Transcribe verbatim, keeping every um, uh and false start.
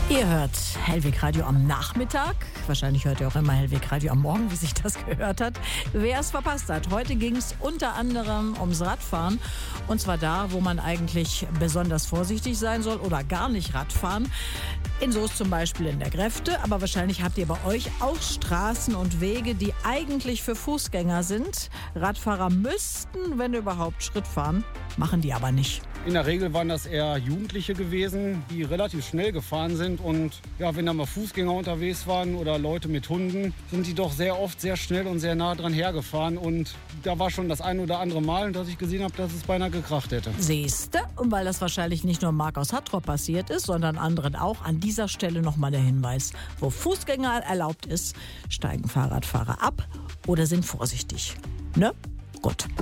Ihr hört Hellweg Radio am Nachmittag. Wahrscheinlich hört ihr auch immer Hellweg Radio am Morgen, wie sich das gehört hat. Wer es verpasst hat, heute ging es unter anderem ums Radfahren. Und zwar da, wo man eigentlich besonders vorsichtig sein soll oder gar nicht Radfahren. In Soest zum Beispiel in der Gräfte. Aber wahrscheinlich habt ihr bei euch auch Straßen und Wege, die eigentlich für Fußgänger sind. Radfahrer müssten, wenn überhaupt, Schritt fahren, machen die aber nicht. In der Regel waren das eher Jugendliche gewesen, die relativ schnell gefahren sind. Und ja, wenn da mal Fußgänger unterwegs waren oder Leute mit Hunden, sind die doch sehr oft sehr schnell und sehr nah dran hergefahren. Und da war schon das ein oder andere Mal, dass ich gesehen habe, dass es beinahe gekracht hätte. Siehste, und weil das wahrscheinlich nicht nur Marc aus Hattrop passiert ist, sondern anderen auch, an dieser Stelle nochmal der Hinweis. Wo Fußgänger erlaubt ist, steigen Fahrradfahrer ab oder sind vorsichtig. Ne? Gut.